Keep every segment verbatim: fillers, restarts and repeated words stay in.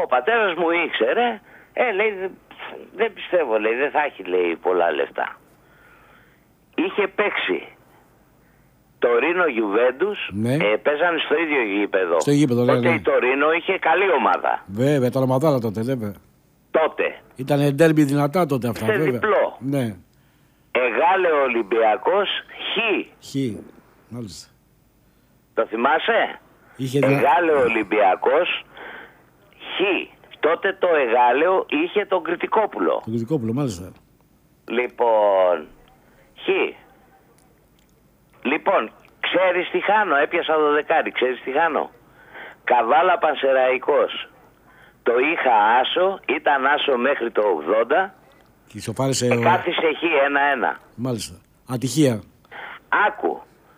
ο πατέρας μου ήξερε, ε, λέει, δεν πιστεύω, λέει, δεν θα έχει, λέει, πολλά λεφτά. Είχε παίξει Τωρίνο Γιουβέντους, ναι. ε, παίζανε στο ίδιο γήπεδο. Στο γήπεδο, τότε ναι, ναι. η Τωρίνο είχε καλή ομάδα. Βέβαια, ήταν ομαδάρα τότε, βέβαια. Τότε. Ήταν ντέρμπι δυνατά τότε αυτά, σε βέβαια. διπλό. Ναι. Εγάλε Ολυμπιακός, Χ. Χ, μάλιστα. Το θυμάσαι? Είχε Εγάλε Ολυμπιακός, Χ. Τότε το Εγάλεο είχε τον Κρητικόπουλο. Τον Κρητικόπουλο, μάλιστα. Λοιπόν, Χ. Λοιπόν, ξέρεις τι χάνω, έπιασα το δεκάρι, ξέρεις τι χάνω. Καβάλα Πανσεραϊκός. Το είχα άσο, ήταν άσο μέχρι το ογδόντα. Και ισοφάρισε και ο... κάθισε Χ ένα ένα. Μάλιστα. Ατυχία. Άκου.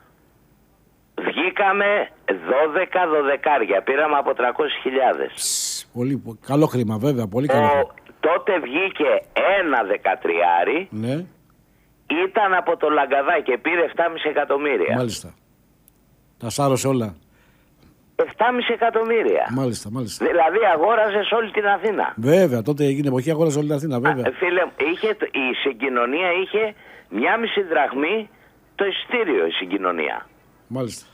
Βγήκαμε δώδεκα δωδεκάρια, πήραμε από τριακόσιες χιλιάδες. Πολύ καλό χρήμα, βέβαια, πολύ καλό χρήμα. Τότε βγήκε ένα δεκατριάρι. Ναι. Ήταν από το Λαγκαδά και πήρε επτά κόμμα πέντε εκατομμύρια. Μάλιστα. Τα σάρωσε όλα. επτά κόμμα πέντε εκατομμύρια. Μάλιστα, μάλιστα. Δηλαδή αγόραζε όλη την Αθήνα. Βέβαια, τότε εκείνη εποχή αγόραζε όλη την Αθήνα, βέβαια. Α, φίλε, είχε, η συγκοινωνία είχε μια μισή δραχμή το εισιτήριο, η συγκοινωνία. Μάλιστα.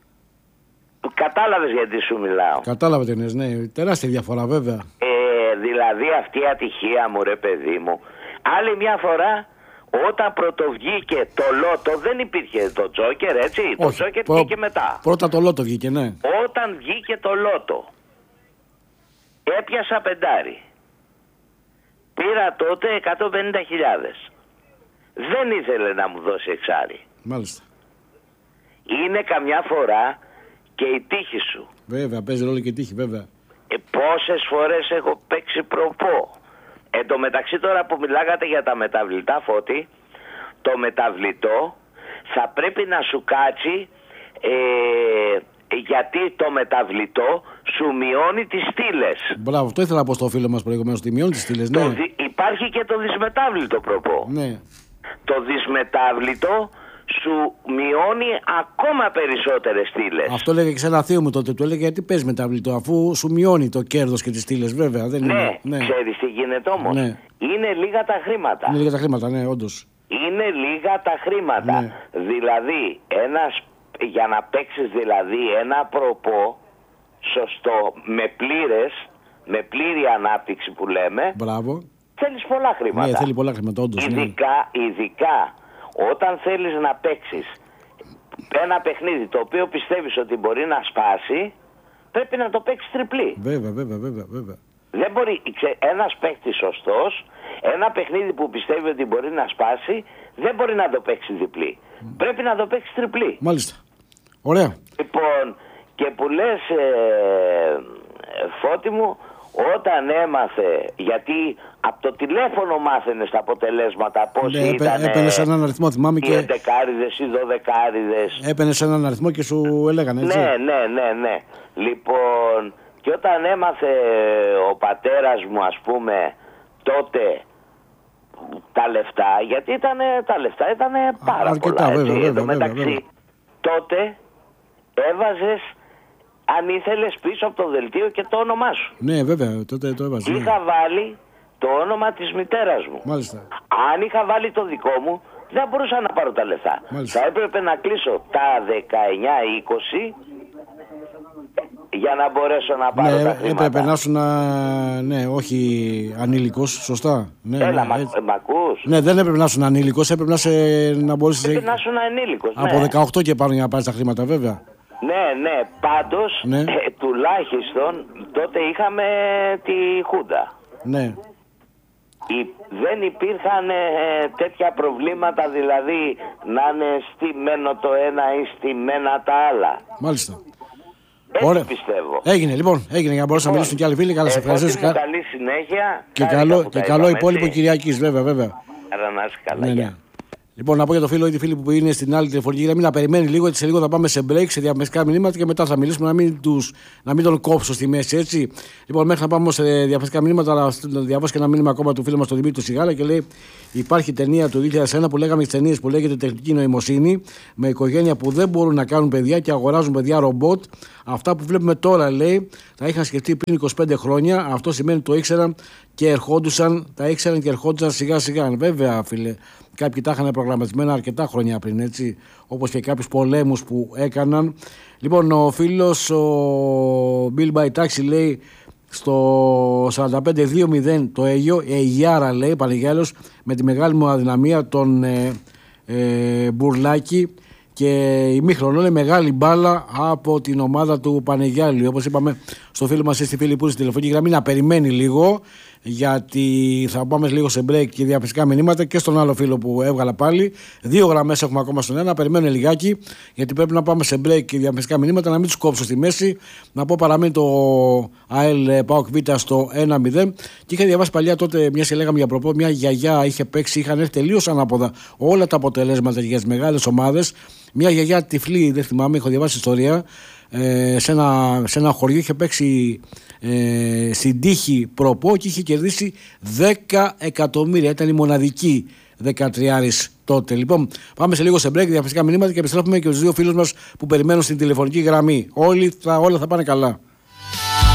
Κατάλαβες γιατί σου μιλάω. Κατάλαβε τι εννοείς, ναι. Τεράστια διαφορά, βέβαια. Ε, δηλαδή αυτή η ατυχία μου, ρε παιδί μου. Άλλη μια φορά, όταν πρωτοβγήκε το λότο, δεν υπήρχε το τζόκερ, έτσι. Όχι, το τζόκερ προ... βγήκε μετά. Πρώτα το λότο βγήκε, ναι. Όταν βγήκε το λότο, έπιασα πεντάρι. Πήρα τότε εκατόν πενήντα χιλιάδες. Δεν ήθελε να μου δώσει εξάρι. Μάλιστα. Είναι καμιά φορά και η τύχη σου. Βέβαια, παίζει ρόλο και η τύχη, βέβαια. Ε, πόσες φορές έχω παίξει προπό. Εν τω μεταξύ, τώρα που μιλάγατε για τα μεταβλητά, Φώτη, το μεταβλητό θα πρέπει να σου κάτσει, ε, γιατί το μεταβλητό σου μειώνει τις στήλες. Μπράβο, το ήθελα να πω στο φίλο μας προηγουμένως, ότι μειώνει τις στήλες, ναι. Δι, υπάρχει και το δυσμετάβλητο προπό. Ναι. Το δυσμετάβλητο σου μειώνει ακόμα περισσότερες στήλες. Αυτό έλεγε και σε ένα θείο μου τότε. Του έλεγε γιατί παίζει μεταβλητό, αφού σου μειώνει το κέρδος και τις στήλες, βέβαια. Δεν ναι, είναι, ναι, ξέρεις τι γίνεται όμως. Ναι. Είναι λίγα τα χρήματα. Είναι λίγα τα χρήματα, ναι, όντως. Είναι λίγα τα χρήματα. Ναι. Δηλαδή, ένας, για να παίξεις δηλαδή ένα προπό σωστό, με πλήρες, με πλήρη ανάπτυξη που λέμε, μπράβο, θέλεις πολλά χρήματα. Ναι, θέλει πολλά χρήματα, όντως. Ειδικά, ναι. ειδικά όταν θέλεις να παίξεις ένα παιχνίδι το οποίο πιστεύεις ότι μπορεί να σπάσει, πρέπει να το παίξεις τριπλή. Βέβαια, βέβαια, βέβαια, βέβαια. Δεν μπορεί, ένας παίκτης σωστός, ένα παιχνίδι που πιστεύει ότι μπορεί να σπάσει, δεν μπορεί να το παίξει διπλή. Mm. Πρέπει να το παίξει τριπλή. Μάλιστα. Ωραία. Λοιπόν, και που λες, ε, Φώτη μου, όταν έμαθε, γιατί από το τηλέφωνο μάθαινες τα αποτελέσματα, πώς ναι, ήταν. Έπαιρνες έναν αριθμό, θυμάμαι και. Οι εντεκάριδες, οι δωδεκάριδες. Έπαιρνες έναν αριθμό και σου έλεγαν, έτσι. Ναι, ναι, ναι, ναι. Λοιπόν, και όταν έμαθε ο πατέρας μου, ας πούμε, τότε τα λεφτά, γιατί ήταν τα λεφτά, ήταν πάρα αρκετά, πολλά, έτσι. Βέβαια, βέβαια, μεταξύ, βέβαια, βέβαια. τότε έβαζες, αν ήθελες, πίσω από το δελτίο και το όνομά σου. Ναι, βέβαια, τότε το έβαζε. Είχα ναι. βάλει το όνομα της μητέρας μου. Μάλιστα. Αν είχα βάλει το δικό μου, δεν μπορούσα να πάρω τα λεφτά. Μάλιστα. Θα έπρεπε να κλείσω τα δεκαεννιά είκοσι για να μπορέσω να πάρω ναι, τα χρήματα. Έπρεπε να σου να... Ναι, όχι ανήλικος, σωστά. Ναι, Έλα, ναι, μα, έτσι. μ' ακούς? Ναι, δεν έπρεπε να ήσουν ανήλικος, έπρεπε να, σε... να μπορείς... Έπρεπε να ήσουν ανήλικος, ναι. Από δεκαοκτώ και πάνω για να πάρεις τα χρήματα, βέβαια. Ναι, ναι, πάντως, ναι. Ε, τουλάχιστον, τότε είχαμε τη Χούντα. Ναι. Η, δεν υπήρχαν ε, τέτοια προβλήματα, δηλαδή να είναι στημένο το ένα ή στημένα τα άλλα. Μάλιστα. Έτσι Ωραία. πιστεύω. Έγινε λοιπόν, έγινε για να μπορέσουν να μιλήσουν και άλλοι φίλοι. Καλά, σε ευχαριστώ. Κα... Καλή συνέχεια. Και καλό, και καλό υπόλοιπο Κυριακής, βέβαια, βέβαια. Άρα να είσαι καλά. Ναι, ναι. Λοιπόν, να πω για το φίλο ή τη φίλη που είναι στην άλλη τηλεφωνική γραμμή να περιμένει λίγο, γιατί σε λίγο θα πάμε σε break, σε διαφημιστικά μηνύματα και μετά θα μιλήσουμε, να μην, τους, να μην τον κόψω στη μέση, έτσι. Λοιπόν, μέχρι να πάμε σε διαφημιστικά μηνύματα, να διαβάσω και ένα μήνυμα ακόμα του φίλου μας τον Δημήτρη Σιγάλα και λέει: υπάρχει ταινία του δύο χιλιάδες ένα που λέγαμε τις ταινίες που λέγεται Τεχνική Νοημοσύνη, με οικογένεια που δεν μπορούν να κάνουν παιδιά και αγοράζουν παιδιά ρομπότ. Αυτά που βλέπουμε τώρα, λέει, τα είχαν σκεφτεί πριν είκοσι πέντε χρόνια. Αυτό σημαίνει το ήξεραν και ερχόντουσαν, τα ήξεραν και ερχόντουσαν σιγά σιγά. Βέβαια, φίλε. Κάποιοι τα είχαν προγραμματισμένα αρκετά χρόνια πριν, έτσι, όπως και κάποιους πολέμους που έκαναν. Λοιπόν, ο φίλος, ο Bill by Taxi, λέει στο σαράντα πέντε δύο μηδέν το Αίγιο, Αιγιάρα, λέει, Πανεγιάλος, με τη μεγάλη μου αδυναμία τον ε, ε, Μπουρλάκη και ημίχρονο, είναι μεγάλη μπάλα από την ομάδα του Πανεγιάλου. Όπως είπαμε στο φίλο μας ή στη φίλη που είναι στη τηλεφωνική γραμμή να περιμένει λίγο, γιατί θα πάμε λίγο σε break και διαφημιστικά μηνύματα, και στον άλλο φίλο που έβγαλα πάλι. Δύο γραμμές έχουμε ακόμα στον ένα. Περιμένουν λιγάκι, γιατί πρέπει να πάμε σε break και διαφημιστικά μηνύματα, να μην τους κόψω στη μέση. Να πω παραμένει το ΑΕΛ ΠΑΟΚ Β στο ένα μηδέν. Και είχα διαβάσει παλιά τότε, μια και λέγαμε για προπό, μια γιαγιά είχε παίξει, είχαν έρθει τελείως ανάποδα όλα τα αποτελέσματα για τις μεγάλες ομάδες. Μια γιαγιά τυφλή, δεν θυμάμαι, έχω διαβάσει ιστορία. Ε, σε, ένα, σε ένα χωριό είχε παίξει ε, στην τύχη προπό και είχε κερδίσει δέκα εκατομμύρια. Ήταν η μοναδική δεκατριάρης τότε. Λοιπόν, πάμε σε λίγο σε break, διαφημιστικά μηνύματα και επιστρέφουμε και τους δύο φίλους μας που περιμένουν στην τηλεφωνική γραμμή. Όλοι θα, όλα θα πάνε καλά.